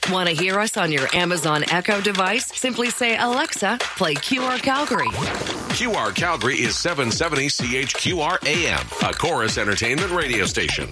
Want to hear us on your Amazon Echo device? Simply say, Alexa, play QR Calgary. QR Calgary is 770 CHQR AM, a Chorus Entertainment radio station.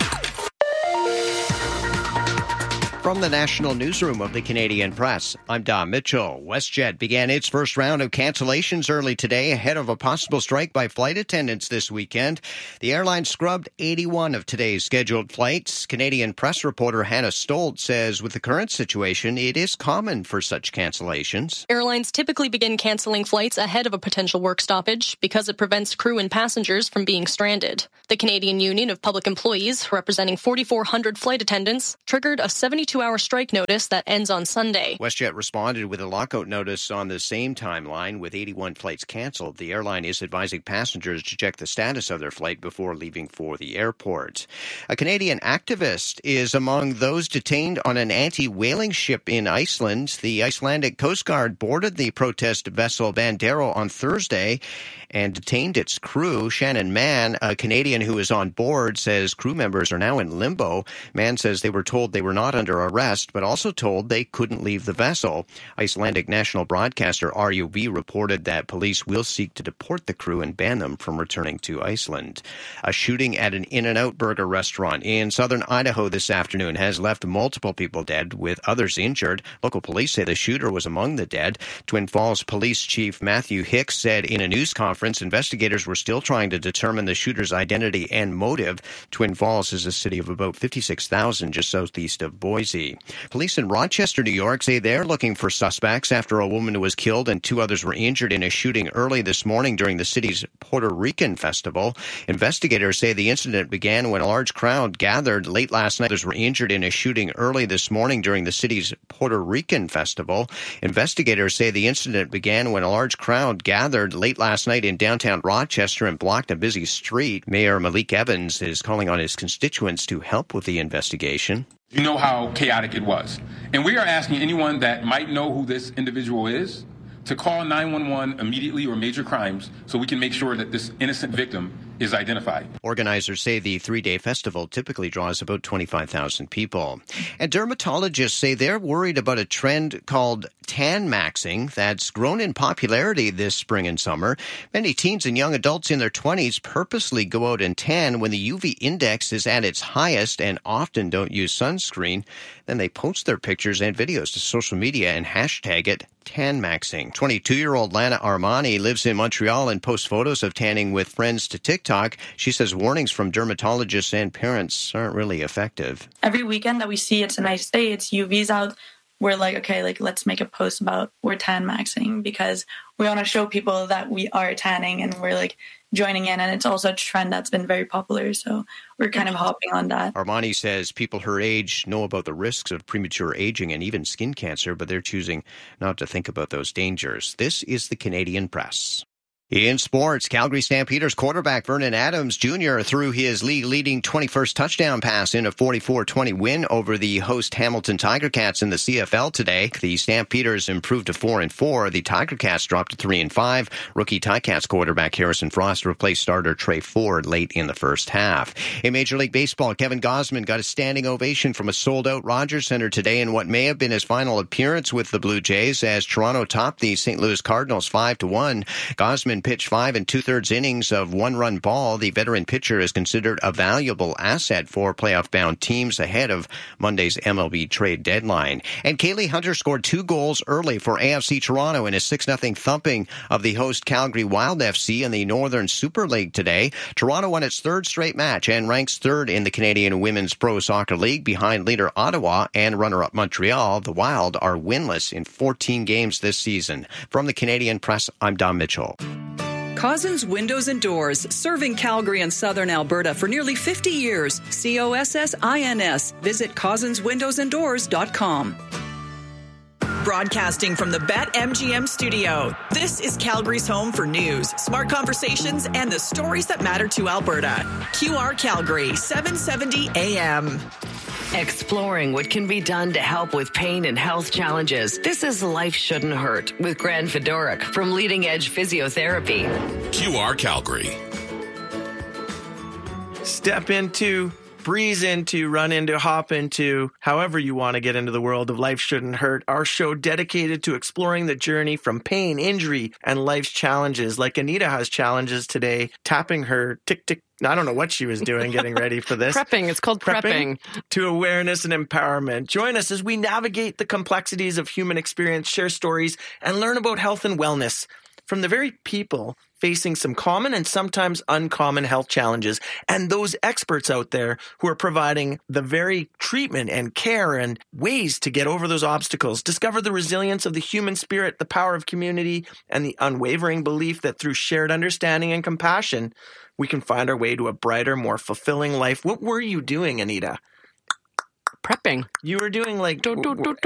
From the National Newsroom of the Canadian Press, I'm Don Mitchell. WestJet began its first round of cancellations early today ahead of a possible strike by flight attendants this weekend. The airline scrubbed 81 of today's scheduled flights. Canadian Press reporter Hannah Stolt says with the current situation, it is common for such cancellations. Airlines typically begin canceling flights ahead of a potential work stoppage because it prevents crew and passengers from being stranded. The Canadian Union of Public Employees, representing 4,400 flight attendants, triggered a 72-hour strike notice that ends on Sunday. WestJet responded with a lockout notice on the same timeline with 81 flights canceled. The airline is advising passengers to check the status of their flight before leaving for the airport. A Canadian activist is among those detained on an anti-whaling ship in Iceland. The Icelandic Coast Guard boarded the protest vessel Bandero on Thursday and detained its crew. Shannon Mann, a Canadian who is on board, says crew members are now in limbo. Mann says they were told they were not under arrest, but also told they couldn't leave the vessel. Icelandic national broadcaster RUV reported that police will seek to deport the crew and ban them from returning to Iceland. A shooting at an In-N-Out burger restaurant in southern Idaho this afternoon has left multiple people dead, with others injured. Local police say the shooter was among the dead. Twin Falls Police Chief Matthew Hicks said in a news conference investigators were still trying to determine the shooter's identity and motive. Twin Falls is a city of about 56,000 just southeast of Boise. Police in Rochester, New York say they're looking for suspects after a woman was killed and two others were injured in a shooting early this morning during the city's Puerto Rican festival. Investigators say the incident began when a large crowd gathered late last night. Others were injured in a shooting early this morning during the city's Puerto Rican festival. Investigators say the incident began when a large crowd gathered late last night in downtown Rochester and blocked a busy street. Mayor Malik Evans is calling on his constituents to help with the investigation. You know how chaotic it was. And we are asking anyone that might know who this individual is to call 911 immediately or major crimes so we can make sure that this innocent victim is identified. Organizers say the three-day festival typically draws about 25,000 people. And dermatologists say they're worried about a trend called tan maxing that's grown in popularity this spring and summer. Many teens and young adults in their 20s purposely go out and tan when the UV index is at its highest and often don't use sunscreen. Then they post their pictures and videos to social media and hashtag it tan maxing. 22-year-old Lana Armani lives in Montreal and posts photos of tanning with friends to TikTok. She says warnings from dermatologists and parents aren't really effective. Every weekend that we see it's a nice day, it's UV's out, we're like, okay, like let's make a post about we're tan maxing because we want to show people that we are tanning and we're like joining in. And it's also a trend that's been very popular. So we're kind of hopping on that. Armani says people her age know about the risks of premature aging and even skin cancer, but they're choosing not to think about those dangers. This is the Canadian Press. In sports, Calgary Stampeders quarterback Vernon Adams Jr. threw his league-leading 21st touchdown pass in a 44-20 win over the host Hamilton Tiger Cats in the CFL today. The Stampeders improved to 4-4. The Tiger Cats dropped to 3-5. Rookie Ticats quarterback Harrison Frost replaced starter Trey Ford late in the first half. In Major League Baseball, Kevin Gausman got a standing ovation from a sold-out Rogers Centre today in what may have been his final appearance with the Blue Jays as Toronto topped the St. Louis Cardinals 5-1. Gausman pitched 5 2/3 innings of one-run ball. The veteran pitcher is considered a valuable asset for playoff-bound teams ahead of Monday's MLB trade deadline. And Kaylee Hunter scored 2 goals early for AFC Toronto in a 6-0 thumping of the host Calgary Wild FC in the Northern Super League today. Toronto won its 3rd straight match and ranks 3rd in the Canadian Women's Pro Soccer League behind leader Ottawa and runner-up Montreal. The Wild are winless in 14 games this season. From the Canadian Press, I'm Don Mitchell. Cozzens Windows and Doors, serving Calgary and southern Alberta for nearly 50 years. COSSINS. Visit CozzensWindowsandDoors.com. Broadcasting from the BetMGM studio, this is Calgary's home for news, smart conversations, and the stories that matter to Alberta. QR Calgary, 770 AM. Exploring what can be done to help with pain and health challenges. This is Life Shouldn't Hurt with Gran Fedoric from Leading Edge Physiotherapy. QR Calgary. Step into breeze into, run into, hop into, however you want to get into the world of Life Shouldn't Hurt, our show dedicated to exploring the journey from pain, injury, and life's challenges. Like Anita has challenges today, tapping her tick-tick. I don't know what she was doing getting ready for this. Prepping. It's called prepping. To awareness and empowerment. Join us as we navigate the complexities of human experience, share stories, and learn about health and wellness from the very people facing some common and sometimes uncommon health challenges, and those experts out there who are providing the very treatment and care and ways to get over those obstacles. Discover the resilience of the human spirit, the power of community, and the unwavering belief that through shared understanding and compassion, we can find our way to a brighter, more fulfilling life. What were you doing, Anita? Prepping. You were doing like